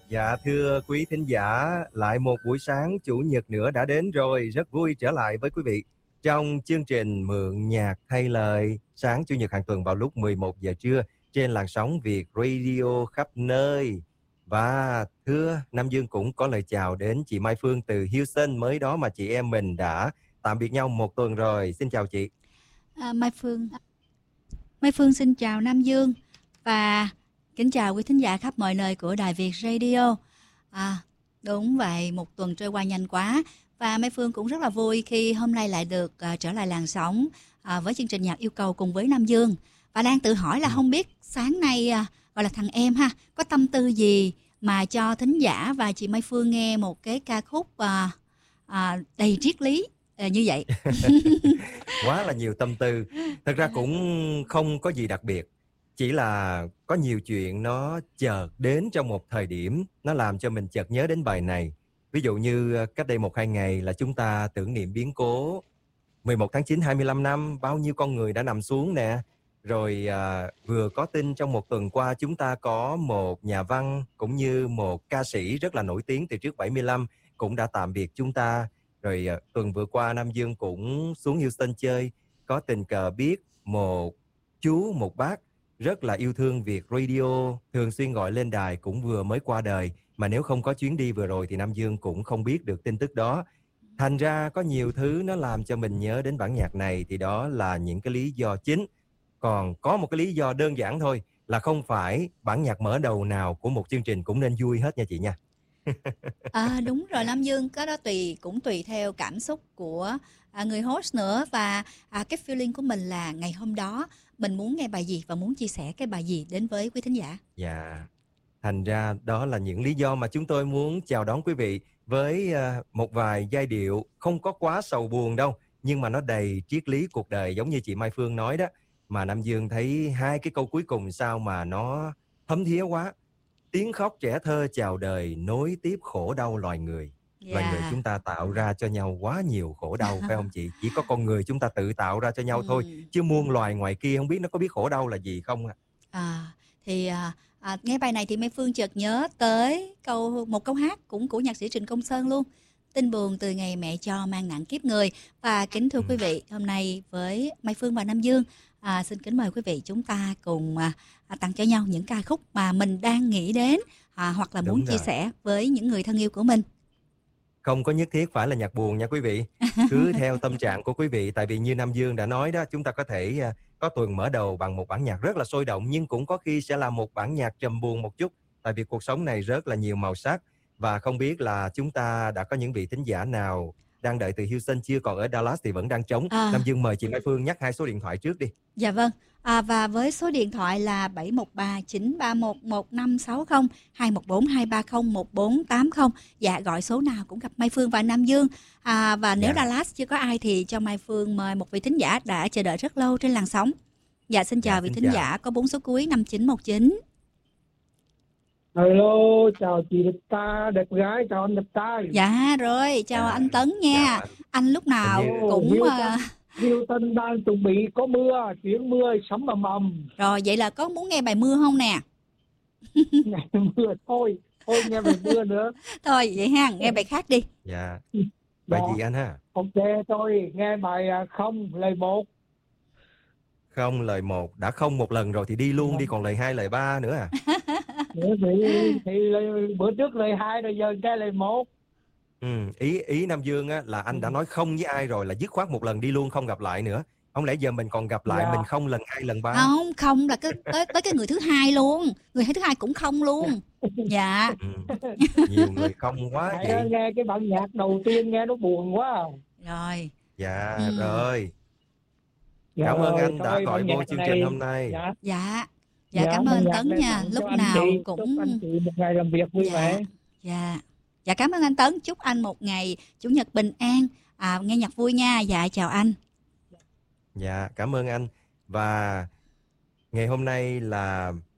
Dạ thưa quý thính giả, lại một buổi sáng Chủ nhật nữa đã đến rồi. Rất vui trở lại với quý vị trong chương trình Mượn Nhạc Thay Lời sáng Chủ nhật hàng tuần vào lúc 11 giờ trưa trên làn sóng Việt Radio khắp nơi. Và thưa Nam Dương cũng có lời chào đến chị Mai Phương từ Houston, mới đó mà chị em mình đã tạm biệt nhau một tuần rồi. Xin chào chị. Mai Phương xin chào Nam Dương và kính chào quý thính giả khắp mọi nơi của Đài Việt Radio. Đúng vậy, một tuần trôi qua nhanh quá và Mai Phương cũng rất là vui khi hôm nay lại được trở lại làn sóng với chương trình nhạc yêu cầu cùng với Nam Dương. Và đang tự hỏi là không biết sáng nay gọi là thằng em ha, có tâm tư gì mà cho thính giả và chị Mai Phương nghe một cái ca khúc đầy triết lý như vậy. Quá là nhiều tâm tư. Thật ra cũng không có gì đặc biệt. Chỉ là có nhiều chuyện nó chợt đến trong một thời điểm, nó làm cho mình chợt nhớ đến bài này. Ví dụ như cách đây 1-2 ngày là chúng ta tưởng niệm biến cố 11 tháng 9 25 năm, bao nhiêu con người đã nằm xuống nè. Rồi vừa có tin trong một tuần qua chúng ta có một nhà văn cũng như một ca sĩ rất là nổi tiếng từ trước 75 cũng đã tạm biệt chúng ta. Rồi tuần vừa qua Nam Dương cũng xuống Houston chơi, có tình cờ biết một chú, một bác rất là yêu thương Việt Radio, thường xuyên gọi lên đài cũng vừa mới qua đời. Mà nếu không có chuyến đi vừa rồi thì Nam Dương cũng không biết được tin tức đó. Thành ra có nhiều thứ nó làm cho mình nhớ đến bản nhạc này, thì đó là những cái lý do chính. Còn có một cái lý do đơn giản thôi, là không phải bản nhạc mở đầu nào của một chương trình cũng nên vui hết nha chị nha. Đúng rồi Nam Dương, cái đó cũng tùy theo cảm xúc của người host nữa và cái feeling của mình là ngày hôm đó mình muốn nghe bài gì và muốn chia sẻ cái bài gì đến với quý thính giả. Dạ. Thành ra đó là những lý do mà chúng tôi muốn chào đón quý vị với một vài giai điệu không có quá sầu buồn đâu, nhưng mà nó đầy triết lý cuộc đời giống như chị Mai Phương nói đó. Mà Nam Dương thấy hai cái câu cuối cùng sao mà nó thấm thía quá. Tiếng khóc trẻ thơ chào đời nối tiếp khổ đau loài người. Loài người Yeah. chúng ta tạo ra cho nhau quá nhiều khổ đau phải không chị? Chỉ có con người chúng ta tự tạo ra cho nhau thôi. Chứ muôn loài ngoài kia không biết nó có biết khổ đau là gì không ạ? Nghe bài này thì Mai Phương chợt nhớ tới một câu hát cũng của nhạc sĩ Trịnh Công Sơn luôn. Tin buồn từ ngày mẹ cho mang nặng kiếp người. Và kính thưa quý vị, hôm nay với Mai Phương và Nam Dương, xin kính mời quý vị chúng ta cùng tặng cho nhau những ca khúc mà mình đang nghĩ đến hoặc là muốn chia sẻ với những người thân yêu của mình. Không có nhất thiết phải là nhạc buồn nha quý vị. Cứ theo tâm trạng của quý vị. Tại vì như Nam Dương đã nói đó, chúng ta có thể có tuần mở đầu bằng một bản nhạc rất là sôi động, nhưng cũng có khi sẽ là một bản nhạc trầm buồn một chút. Tại vì cuộc sống này rất là nhiều màu sắc. Và không biết là chúng ta đã có những vị thính giả nào đang đợi từ Houston chưa, còn ở Dallas thì vẫn đang trống. Nam Dương mời chị Mai Phương nhắc 2 số điện thoại trước đi. Dạ vâng. Và với số điện thoại là 713-931-1560, 214-230-1480. Dạ, gọi số nào cũng gặp Mai Phương và Nam Dương. Và nếu Dallas chưa có ai thì cho Mai Phương mời một vị thính giả đã chờ đợi rất lâu trên làn sóng. Dạ, xin chào vị thính giả có 4 số cuối 5919. Hello, chào chị đẹp ta, đẹp gái, chào anh đẹp trai. Dạ rồi, chào anh Tấn nha. Anh lúc nào cũng... Houston đang chuẩn bị có mưa, chuyển mưa sấm ầm ầm. Rồi, vậy là có muốn nghe bài mưa không nè? Ngày mưa thôi nghe bài mưa nữa. Thôi vậy ha, nghe bài khác đi. Dạ. Bài gì anh ha? Ok, tôi nghe bài Không lời 1. Không lời 1, đã không một lần rồi thì đi luôn đi, còn lời 2, lời 3 nữa à? thì bữa trước lời 2 rồi giờ nghe lời 1. Ý Nam Dương á, là anh đã nói không với ai rồi là dứt khoát một lần đi luôn, không gặp lại nữa. Không lẽ giờ mình còn gặp lại mình không lần 2, lần 3? Không là tới cái người thứ hai luôn. Người thứ hai cũng không luôn. Dạ. Nhiều người không quá vậy. Nghe cái bản nhạc đầu tiên nghe nó buồn quá. Rồi. Dạ rồi. Cảm ơn anh đã gọi vô chương trình hôm nay. Dạ, cảm ơn Tấn nha. Lúc nào cũng chúc anh chị một ngày làm việc vui vẻ. Dạ cảm ơn anh Tấn. Chúc anh một ngày chủ nhật bình an, nghe nhạc vui nha. Dạ chào anh. Dạ cảm ơn anh. Và ngày hôm nay là